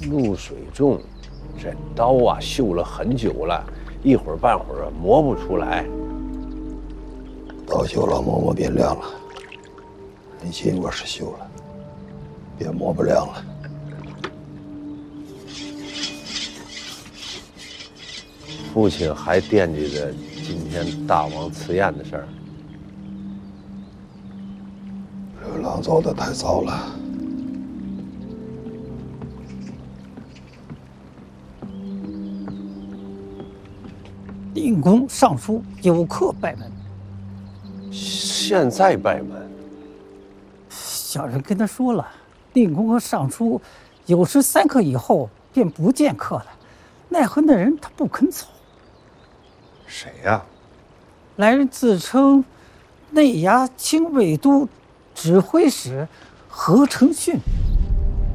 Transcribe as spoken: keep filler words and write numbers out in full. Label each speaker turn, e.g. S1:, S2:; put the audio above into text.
S1: 露水重，这刀啊锈了很久了，一会儿半会儿啊磨不出来。
S2: 刀锈了，磨磨变亮了。你心我是锈了，变磨不亮了。
S1: 父亲还惦记着今天大王赐宴的事儿。
S2: 刘郎走得太早了。
S3: 令公上书有客拜门。
S1: 现在拜门？
S3: 小人跟他说了，令公和尚书有时三刻以后便不见客了，奈何那人他不肯走。
S1: 谁呀、啊？
S3: 来人自称内衙清卫都指挥使何承训。